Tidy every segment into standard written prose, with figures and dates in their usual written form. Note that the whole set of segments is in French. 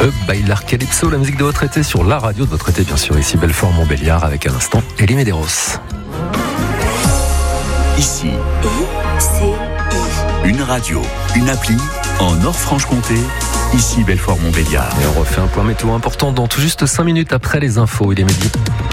Bailar Calypso, la musique de votre été sur la radio de votre été, bien sûr, ici Belfort-Montbéliard, avec un instant Elie Medeiros. Ici, une radio, une appli, en Nord-Franche-Comté, ici Belfort-Montbéliard. Et on refait un point météo important dans tout juste 5 minutes après les infos. Il est midi.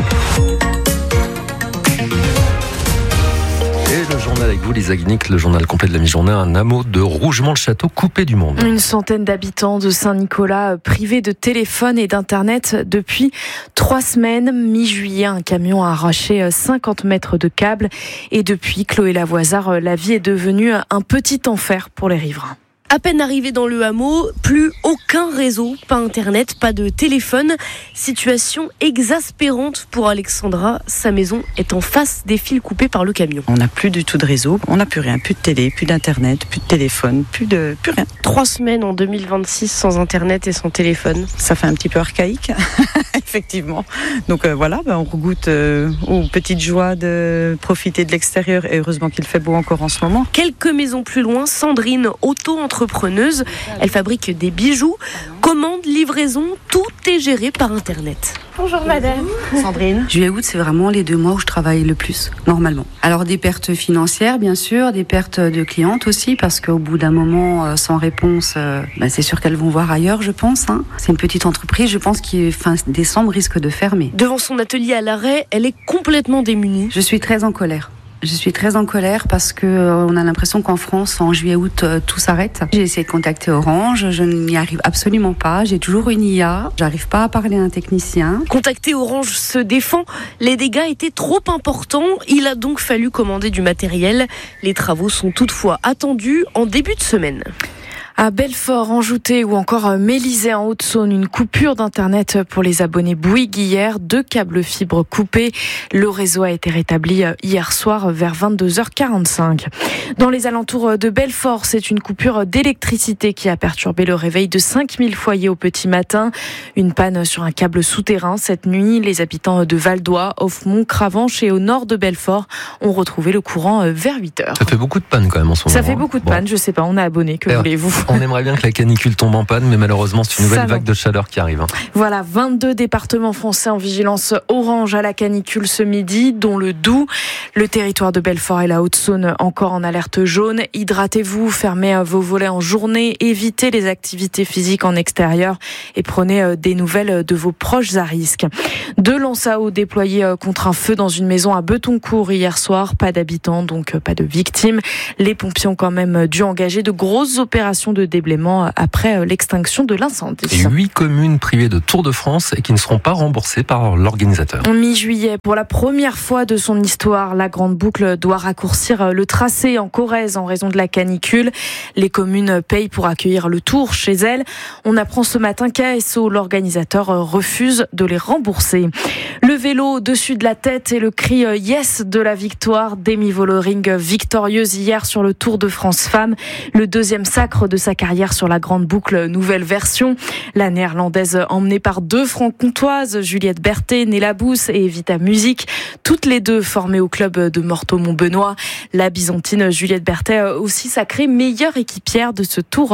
Et le journal avec vous, Lisa Guinic, le journal complet de la mi-journée, un hameau de Rougemont-le-Château coupé du monde. Une centaine d'habitants de Saint-Nicolas privés de téléphone et d'internet depuis 3 semaines. Mi-juillet, un camion a arraché 50 mètres de câbles et depuis, Chloé Lavoisard, la vie est devenue un petit enfer pour les riverains. À peine arrivé dans le hameau, plus aucun réseau, pas internet, pas de téléphone. Situation exaspérante pour Alexandra. Sa maison est en face des fils coupés par le camion. On n'a plus du tout de réseau, on n'a plus rien, plus de télé, plus d'internet, plus de téléphone, plus rien. 3 semaines en 2026 sans internet et sans téléphone. Ça fait un petit peu archaïque, effectivement. Donc voilà, on regoute aux petites joies de profiter de l'extérieur et heureusement qu'il fait beau encore en ce moment. Quelques maisons plus loin, Sandrine, auto-entrepreneuse, elle fabrique des bijoux, commande, livraison, tout est géré par internet. Bonjour madame. Sandrine. Juillet-août, c'est vraiment les 2 mois où je travaille le plus, normalement. Alors des pertes financières, bien sûr, des pertes de clientes aussi, parce qu'au bout d'un moment, sans réponse, c'est sûr qu'elles vont voir ailleurs, je pense. C'est une petite entreprise, je pense qui, fin décembre, risque de fermer. Devant son atelier à l'arrêt, elle est complètement démunie. Je suis très en colère. Je suis très en colère parce que on a l'impression qu'en France, en juillet-août, tout s'arrête. J'ai essayé de contacter Orange, je n'y arrive absolument pas. J'ai toujours une IA, j'arrive pas à parler à un technicien. Contacter Orange se défend. Les dégâts étaient trop importants. Il a donc fallu commander du matériel. Les travaux sont toutefois attendus en début de semaine. À Belfort, en Joutet ou encore Mélisée en Haute-Saône, une coupure d'internet pour les abonnés Bouygues hier, 2 câbles fibres coupés. Le réseau a été rétabli hier soir vers 22h45. Dans les alentours de Belfort, c'est une coupure d'électricité qui a perturbé le réveil de 5000 foyers au petit matin. Une panne sur un câble souterrain. Cette nuit, les habitants de Valdois, Offemont, Cravanche et au nord de Belfort ont retrouvé le courant vers 8h. Ça fait beaucoup de pannes quand même en ce moment. Ça fait beaucoup de pannes, je sais pas, on a abonné, que voulez-vous ? On aimerait bien que la canicule tombe en panne, mais malheureusement, c'est une nouvelle vague de chaleur qui arrive. Voilà, 22 départements français en vigilance orange à la canicule ce midi, dont le Doubs. Le territoire de Belfort et la Haute-Saône encore en alerte jaune. Hydratez-vous, fermez vos volets en journée, évitez les activités physiques en extérieur et prenez des nouvelles de vos proches à risque. 2 lances à eau déployées contre un feu dans une maison à Betoncourt hier soir. Pas d'habitants, donc pas de victimes. Les pompiers ont quand même dû engager de grosses opérations de déblaiement après l'extinction de l'incendie. Et 8 communes privées de Tour de France et qui ne seront pas remboursées par l'organisateur. En mi-juillet, pour la première fois de son histoire, la Grande Boucle doit raccourcir le tracé en Corrèze en raison de la canicule. Les communes payent pour accueillir le Tour chez elles. On apprend ce matin qu'ASO, l'organisateur, refuse de les rembourser. Le vélo au-dessus de la tête et le cri « Yes » de la victoire. Demi Vollering victorieuse hier sur le Tour de France Femmes. Le 2e sacre de sa carrière sur la Grande Boucle, nouvelle version. La néerlandaise emmenée par 2 franc-comtoises, Juliette Berthet, Néla Bousse et Evita Music, toutes les 2 formées au club de Morteau-Montbenoît. La byzantine Juliette Berthet aussi sacrée meilleure équipière de ce Tour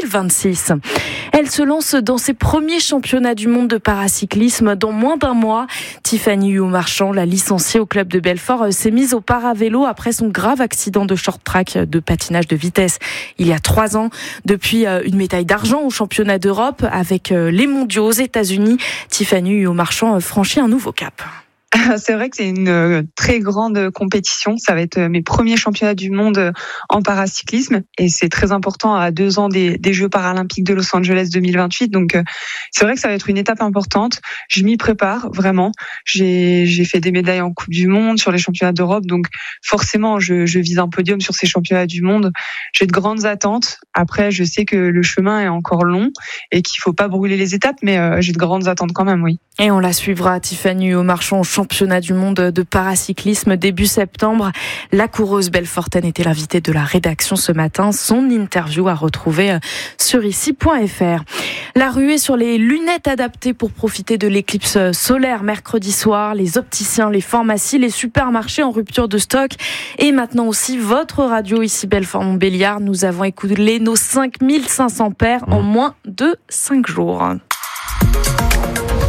2026. Elle se lance dans ses premiers championnats du monde de paracyclisme dans moins d'1 mois. Tiffany Huot-Marchand, la licenciée au club de Belfort, s'est mise au paravélo après son grave accident de short-track de patinage de vitesse il y a 3 ans. Depuis une médaille d'argent au championnat d'Europe avec les mondiaux aux États-Unis, Tiffany Huot-Marchand franchit un nouveau cap. C'est vrai que c'est une très grande compétition. Ça va être mes premiers championnats du monde en paracyclisme et c'est très important à 2 ans des Jeux paralympiques de Los Angeles 2028. Donc c'est vrai que ça va être une étape importante. Je m'y prépare vraiment. J'ai fait des médailles en Coupe du Monde, sur les championnats d'Europe. Donc forcément, je vise un podium sur ces championnats du monde. J'ai de grandes attentes. Après, je sais que le chemin est encore long et qu'il faut pas brûler les étapes, mais j'ai de grandes attentes quand même, oui. Et on la suivra, Tiffany Huot-Marchand, championnat du monde de paracyclisme début septembre. La coureuse belfortaine était l'invitée de la rédaction ce matin. Son interview à retrouver sur ici.fr. La ruée sur les lunettes adaptées pour profiter de l'éclipse solaire mercredi soir. Les opticiens, les pharmacies, les supermarchés en rupture de stock. Et maintenant aussi votre radio ici Belfort-Montbéliard. Nous avons écoulé nos 5500 paires en moins de 5 jours.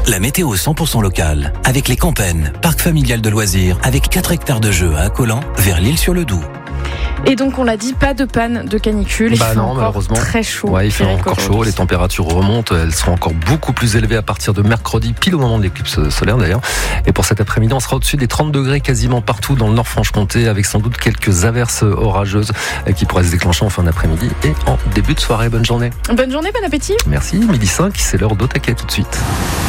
la météo 100% locale avec les Campennes, parc familial de loisirs avec 4 hectares de jeux à Accolant vers l'Île-sur-le-Doubs. Et donc on l'a dit, pas de panne de canicule. Il fait non, encore malheureusement. très chaud. Ouais, il fait encore chaud, les températures remontent, elles seront encore beaucoup plus élevées à partir de mercredi, pile au moment de l'éclipse solaire d'ailleurs. Et pour cet après-midi, on sera au-dessus des 30 degrés quasiment partout dans le Nord-Franche-Comté, avec sans doute quelques averses orageuses qui pourraient se déclencher en fin d'après-midi et en début de soirée. Bonne journée. Bonne journée, bon appétit. Merci, 12h05, c'est l'heure d'Au Taquet tout de suite.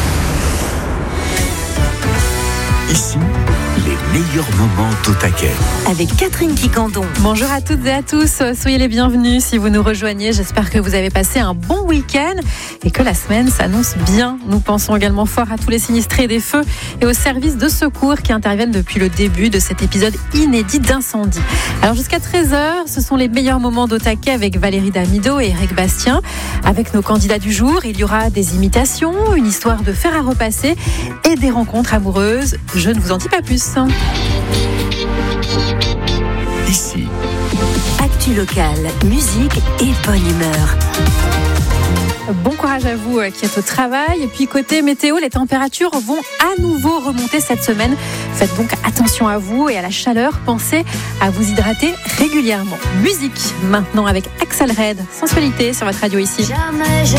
Ici, les meilleurs moments d'Au Taquet. Avec Catherine Quicandon. Bonjour à toutes et à tous, soyez les bienvenus si vous nous rejoignez. J'espère que vous avez passé un bon week-end et que la semaine s'annonce bien. Nous pensons également fort à tous les sinistrés des feux et aux services de secours qui interviennent depuis le début de cet épisode inédit d'incendie. Alors jusqu'à 13h, ce sont les meilleurs moments d'Au Taquet avec Valérie Damido et Eric Bastien. Avec nos candidats du jour, il y aura des imitations, une histoire de fer à repasser et des rencontres amoureuses. Je ne vous en dis pas plus. Ici, Actu locale, musique et bonne humeur. Bon courage à vous qui êtes au travail. Et puis côté météo, les températures vont à nouveau remonter cette semaine. Faites donc attention à vous et à la chaleur. Pensez à vous hydrater régulièrement. Musique maintenant avec Axel Red, Sensualité sur votre radio ici. Jamais je